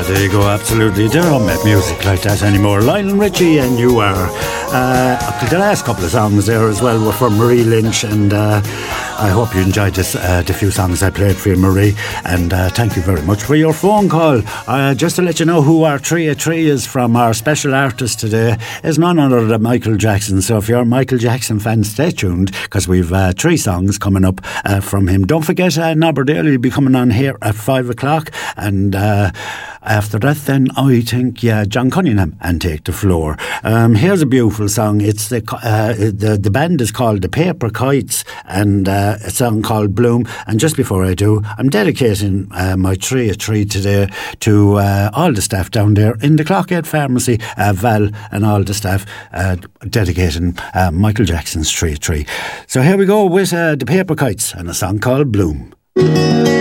There you go, absolutely. They don't make music like that anymore. Lionel Richie, and you are. The last couple of songs there as well were from Marie Lynch, and I hope you enjoyed the few songs I played for you, Marie, and thank you very much for your phone call. Just to let you know who our Three at Three is from, our special artist today is none other than Michael Jackson. So if you're a Michael Jackson fan, stay tuned, because we've 3 songs coming up from him. Don't forget, Norbert Daly will be coming on here at 5 o'clock, and after that then I think John Cunningham and Take the Floor. Here's a beautiful song. It's the band is called the Paper Kites, and a song called Bloom. And just before I do, I'm dedicating my 3 at 3 today to all the staff down there in the Clockhead Pharmacy, Val and all the staff, dedicating Michael Jackson's 3 at 3. So here we go with the Paper Kites and a song called Bloom.